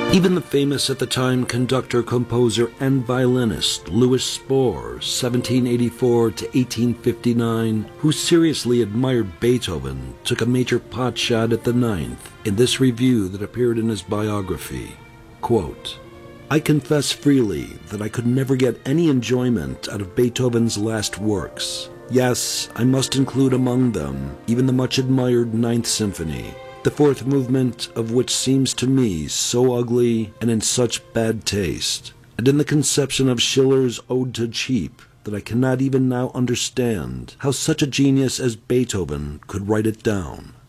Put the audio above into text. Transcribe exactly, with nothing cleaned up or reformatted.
Even the famous at the time conductor, composer, and violinist Louis Spohr, seventeen eighty-four to eighteen fifty-nine, who seriously admired Beethoven, took a major potshot at the Ninth in this review that appeared in his biography. Quote, "I confess freely that I could never get any enjoyment out of Beethoven's last works. Yes, I must include among them even the much-admired Ninth Symphony, the fourth movement of which seems to me so ugly and in such bad taste, and in the conception of Schiller's Ode to Cheap, that I cannot even now understand how such a genius as Beethoven could write it down."